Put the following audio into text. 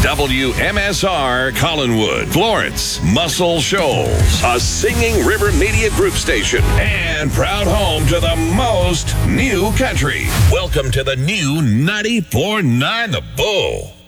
WMSR Collinwood, Florence, Muscle Shoals, a Singing River Media Group station, and proud home to the most new country. Welcome to the new 94.9 The Bull.